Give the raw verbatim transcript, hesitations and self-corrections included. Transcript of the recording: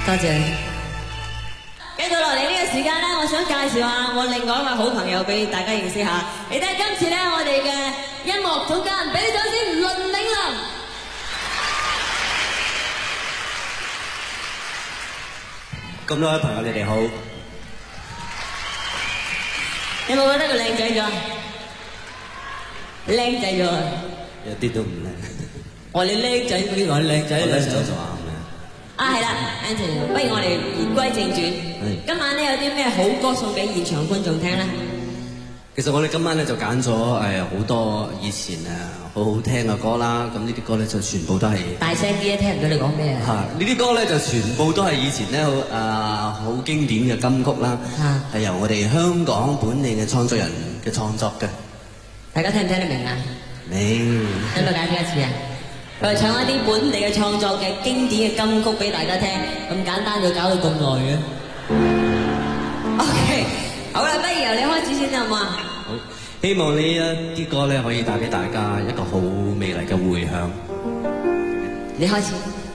多謝。繼續落嚟呢個時間咧，我想介紹下我另外一位好朋友俾大家認識下。你睇今次咧，我哋嘅音樂總監，俾啲掌聲，倫永亮。 咁多位朋友，你哋好。 有冇覺得佢靚仔咗？靚仔咗啊！ 一啲都唔靚。 我哋靚仔，佢話靚仔， 我靚仔就啱嘅。 啊，係啦 ，Anthony，不如我哋言歸正傳。今晚咧有啲咩好歌送俾現場觀眾聽咧？ 其實我哋今晚咧就揀咗誒好多以前誒好好聽嘅歌啦，咁呢啲歌咧就全部都係大聲啲啊！聽唔到你講咩啊？ 嚇！呢啲歌咧就全部都係以前咧好誒好經典嘅金曲啦，係由我哋香港本地嘅創作人嘅創作嘅。 大家聽唔聽得明啊？ 明。 聽到解釋一次啊！佢係唱一啲本地嘅創作嘅經典嘅金曲俾大家聽，咁簡單就搞到咁耐嘅。OK， 好啦，不如由你開始先好唔好啊？ 好，希望呢一啲歌咧可以帶俾大家一個好美麗嘅迴響。 你開始。